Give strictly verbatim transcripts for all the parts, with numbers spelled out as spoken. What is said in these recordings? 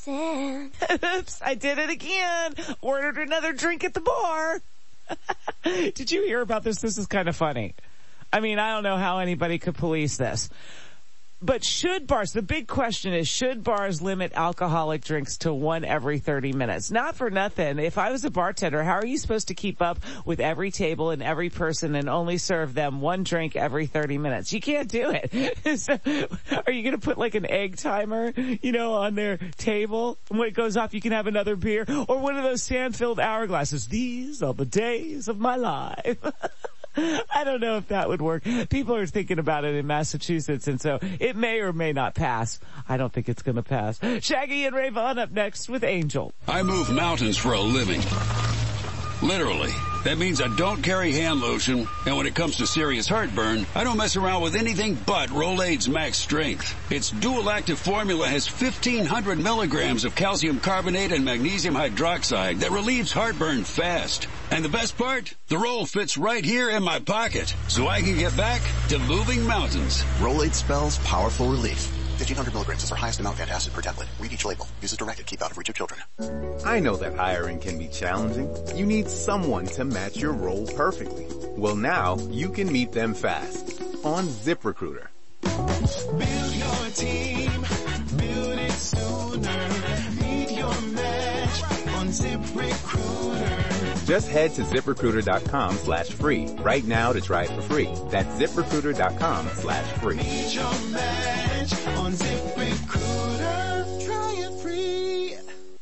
dancing. Oops, I did it again. Ordered another drink at the bar. Did you hear about this? This is kind of funny. I mean, I don't know how anybody could police this. But should bars, the big question is, should bars limit alcoholic drinks to one every thirty minutes? Not for nothing. If I was a bartender, how are you supposed to keep up with every table and every person and only serve them one drink every thirty minutes? You can't do it. So, are you going to put like an egg timer, you know, on their table? And when it goes off, you can have another beer? Or one of those sand-filled hourglasses. These are the days of my life. I don't know if that would work. People are thinking about it in Massachusetts, and so it may or may not pass. I don't think it's going to pass. Shaggy and Ray Vaughn up next with Angel. I move mountains for a living. Literally. That means I don't carry hand lotion, and when it comes to serious heartburn, I don't mess around with anything but Rolaids Max Strength. Its dual active formula has fifteen hundred milligrams of calcium carbonate and magnesium hydroxide that relieves heartburn fast. And the best part? The roll fits right here in my pocket, so I can get back to moving mountains. Rolaids spells powerful relief. fifteen hundred milligrams is our highest amount of antacid per tablet. Read each label. Use as directed. Keep out of reach of children. I know that hiring can be challenging. You need someone to match your role perfectly. Well, now you can meet them fast on ZipRecruiter. Build your team. Build it sooner. Meet your match on ZipRecruiter. Just head to ZipRecruiter.com slash free right now to try it for free. That's ZipRecruiter.com slash free. Meet your match on ZipRecruiter. Try it free.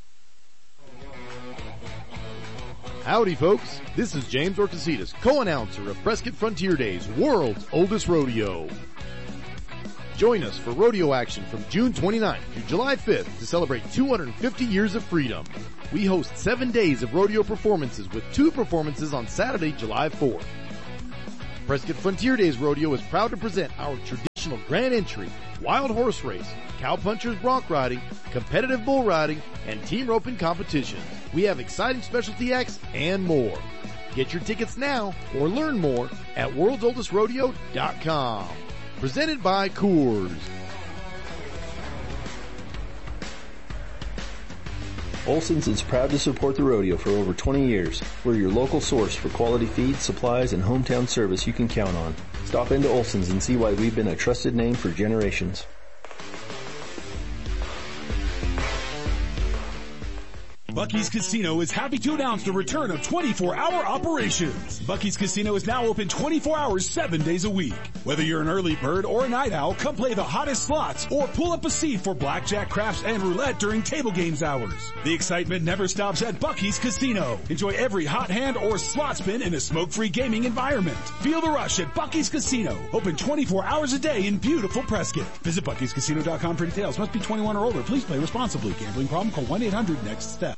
Howdy, folks. This is James Orcasitas, co-announcer of Prescott Frontier Days, world's oldest rodeo. Join us for rodeo action from June twenty-ninth through July fifth to celebrate two hundred fifty years of freedom. We host seven days of rodeo performances with two performances on Saturday, July fourth. Prescott Frontier Days Rodeo is proud to present our traditional grand entry, wild horse race, cowpunchers bronc riding, competitive bull riding, and team roping competitions. We have exciting specialty acts and more. Get your tickets now or learn more at worlds oldest rodeo dot com. Presented by Coors. Olson's is proud to support the rodeo for over twenty years. We're your local source for quality feed, supplies, and hometown service you can count on. Stop into Olson's and see why we've been a trusted name for generations. Bucky's Casino is happy to announce the return of twenty-four hour operations. Bucky's Casino is now open twenty-four hours, seven days a week. Whether you're an early bird or a night owl, come play the hottest slots or pull up a seat for blackjack, craps, and roulette during table games hours. The excitement never stops at Bucky's Casino. Enjoy every hot hand or slot spin in a smoke-free gaming environment. Feel the rush at Bucky's Casino. Open twenty-four hours a day in beautiful Prescott. Visit Bucky's Casino dot com for details. Must be twenty-one or older. Please play responsibly. Gambling problem? Call one eight hundred next step.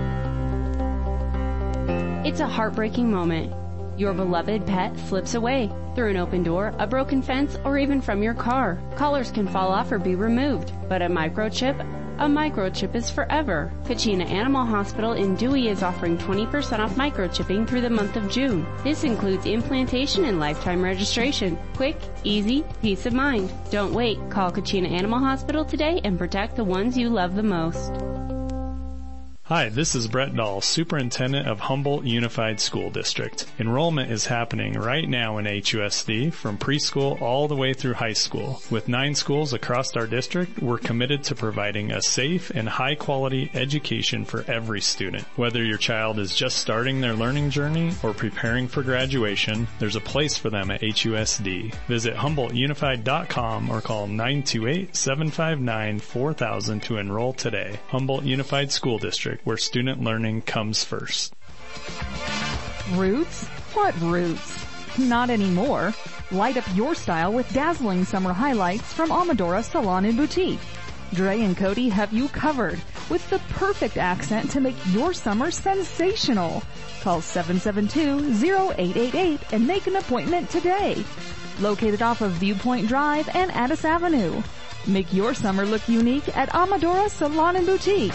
It's a heartbreaking moment. Your beloved pet slips away through an open door, a broken fence, or even from your car. Collars can fall off or be removed, but a microchip, a microchip is forever. Kachina Animal Hospital in Dewey is offering twenty percent off microchipping through the month of June. This includes implantation and lifetime registration. Quick, easy, peace of mind. Don't wait. Call Kachina Animal Hospital today and protect the ones you love the most. Hi, this is Brett Dahl, Superintendent of Humboldt Unified School District. Enrollment is happening right now in H U S D from preschool all the way through high school. With nine schools across our district, we're committed to providing a safe and high-quality education for every student. Whether your child is just starting their learning journey or preparing for graduation, there's a place for them at H U S D. Visit Humboldt Unified dot com or call nine two eight, seven five nine, four thousand to enroll today. Humboldt Unified School District, where student learning comes first. Roots? What roots? Not anymore. Light up your style with dazzling summer highlights from Amadora Salon and Boutique. Dre and Cody have you covered with the perfect accent to make your summer sensational. Call seven seven two, zero eight eight eight and make an appointment today. Located off of Viewpoint Drive and Addis Avenue. Make your summer look unique at Amadora Salon and Boutique.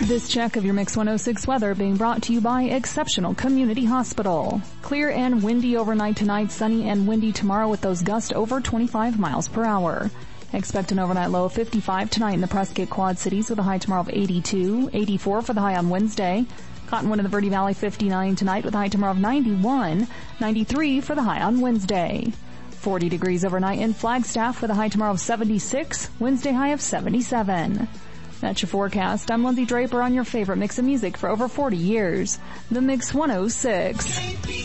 This check of your Mix one oh six weather being brought to you by Exceptional Community Hospital. Clear and windy overnight tonight, sunny and windy tomorrow with those gusts over twenty-five miles per hour. Expect an overnight low of fifty-five tonight in the Prescott Quad Cities with a high tomorrow of eighty-two, eighty-four for the high on Wednesday. Cottonwood in the Verde Valley fifty-nine tonight with a high tomorrow of ninety-one, ninety-three for the high on Wednesday. forty degrees overnight in Flagstaff with a high tomorrow of seventy-six, Wednesday high of seventy-seven. That's your forecast. I'm Lindsay Draper on your favorite mix of music for over forty years. The Mix one oh six.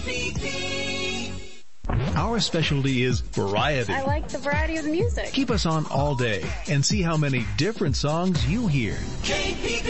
Our specialty is variety. I like the variety of the music. Keep us on all day and see how many different songs you hear. K P P